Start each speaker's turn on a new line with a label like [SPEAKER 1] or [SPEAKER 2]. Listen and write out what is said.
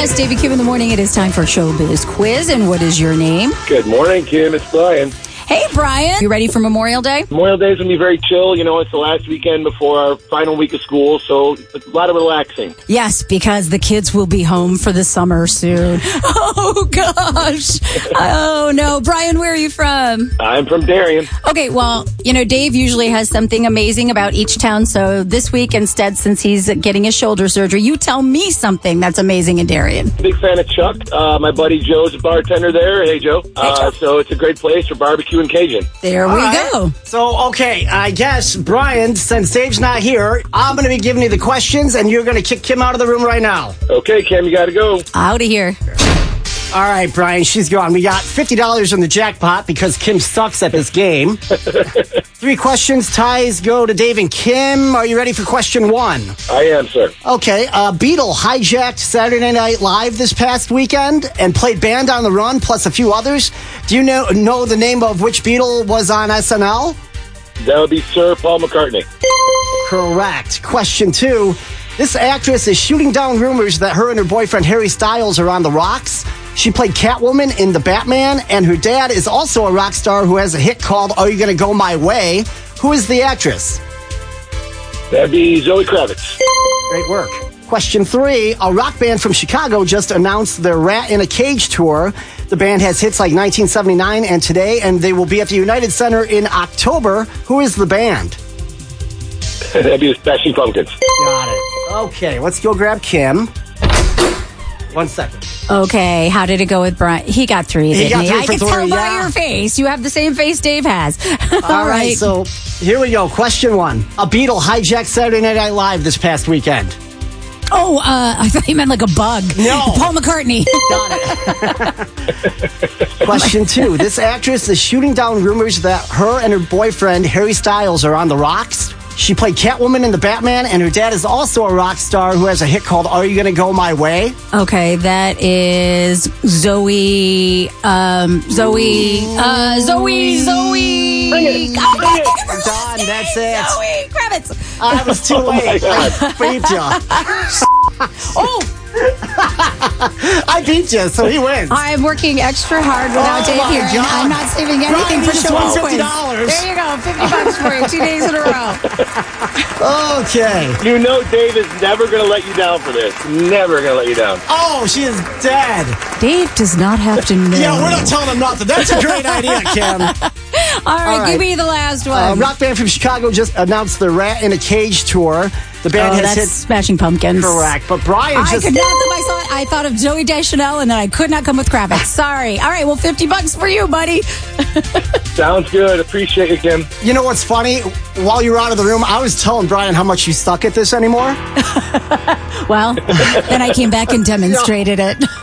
[SPEAKER 1] Plus, David Kim in the morning. It is time for Showbiz Quiz. And what is your name?
[SPEAKER 2] Good morning, Kim. It's Brian.
[SPEAKER 1] Hey, Brian. You ready for Memorial Day?
[SPEAKER 2] Memorial Day is going to be very chill. You know, it's the last weekend before our final week of school, so it's a lot of relaxing.
[SPEAKER 1] Yes, because the kids will be home for the summer soon. Oh, gosh. Oh, no. Brian, where are you from?
[SPEAKER 2] I'm from Darien.
[SPEAKER 1] Okay, well, you know, Dave usually has something amazing about each town. So this week, instead, since he's getting his shoulder surgery, you tell me something that's amazing in Darien.
[SPEAKER 2] Big fan of Chuck. My buddy Joe's a bartender there. Hey, Joe.
[SPEAKER 1] Hey, Joe.
[SPEAKER 2] So it's a great place for barbecue and Cajun.
[SPEAKER 1] There we go.
[SPEAKER 3] So, okay, I guess, Brian, since Dave's not here, I'm going to be giving you the questions, and you're going to kick Kim out of the room right now.
[SPEAKER 2] Okay, Kim, you got to go.
[SPEAKER 1] Out of here.
[SPEAKER 3] All right, Brian, she's gone. We got $50 in the jackpot because Kim sucks at this game. 3 questions. Ties go to Dave and Kim. Are you ready for question 1?
[SPEAKER 2] I am, sir.
[SPEAKER 3] Okay, Beatle hijacked Saturday Night Live this past weekend and played Band on the Run, plus a few others. Do you know the name of which Beatle was on SNL?
[SPEAKER 2] That would be Sir Paul McCartney.
[SPEAKER 3] Correct. Question 2. This actress is shooting down rumors that her and her boyfriend Harry Styles are on the rocks. She played Catwoman in The Batman, and her dad is also a rock star who has a hit called Are You Gonna Go My Way? Who is the actress?
[SPEAKER 2] That'd be Zoe Kravitz.
[SPEAKER 3] Great work. Question 3. A rock band from Chicago just announced their Rat in a Cage tour. The band has hits like 1979 and Today, and they will be at the United Center in October. Who is the band?
[SPEAKER 2] That'd be the Smashing Pumpkins.
[SPEAKER 3] Got it. Okay, let's go grab Kim. 1 second.
[SPEAKER 1] Okay, how did it go with Brian? He got 3, didn't he? I can tell by your face. You have the same face Dave has.
[SPEAKER 3] All right, so here we go. Question 1. A Beatle hijacked Saturday Night Live this past weekend.
[SPEAKER 1] Oh, I thought you meant like a bug.
[SPEAKER 3] No.
[SPEAKER 1] Paul McCartney.
[SPEAKER 3] Got it. Question 2. This actress is shooting down rumors that her and her boyfriend, Harry Styles, are on the rocks. She played Catwoman in The Batman, and her dad is also a rock star who has a hit called Are You Gonna Go My Way?
[SPEAKER 1] Okay, that is Zoe. Zoe.
[SPEAKER 2] Bring it.
[SPEAKER 3] Done, that's it.
[SPEAKER 1] Zoe Kravitz.
[SPEAKER 3] I was too late. I beat you.
[SPEAKER 1] Oh,
[SPEAKER 3] I beat you, so he wins.
[SPEAKER 1] I'm working extra hard without Dave
[SPEAKER 3] my
[SPEAKER 1] here. And
[SPEAKER 3] God.
[SPEAKER 1] I'm not saving anything
[SPEAKER 3] Brian,
[SPEAKER 1] for
[SPEAKER 3] you
[SPEAKER 1] the
[SPEAKER 3] just won
[SPEAKER 1] show quiz.
[SPEAKER 3] $50.
[SPEAKER 1] There you go, $50 for you, 2 days in a row.
[SPEAKER 3] Okay.
[SPEAKER 2] You know Dave is never going to let you down for this. Never going to let you down.
[SPEAKER 3] Oh, she is dead.
[SPEAKER 1] Dave does not have to know.
[SPEAKER 3] Yeah, we're not telling him nothing. That's a great idea, Kim.
[SPEAKER 1] All right, give me the last one.
[SPEAKER 3] Rock band from Chicago just announced the Rat in a Cage tour. The band has
[SPEAKER 1] that's
[SPEAKER 3] hit.
[SPEAKER 1] Smashing Pumpkins.
[SPEAKER 3] Correct, but Brian
[SPEAKER 1] I
[SPEAKER 3] just.
[SPEAKER 1] could not. I thought of Joey Deschanel, and then I could not come with Kravitz. Sorry. All right, well, $50 for you, buddy.
[SPEAKER 2] Sounds good. Appreciate you, Kim.
[SPEAKER 3] You know what's funny? While you were out of the room, I was telling Brian how much you suck at this anymore.
[SPEAKER 1] Well, then I came back and demonstrated it.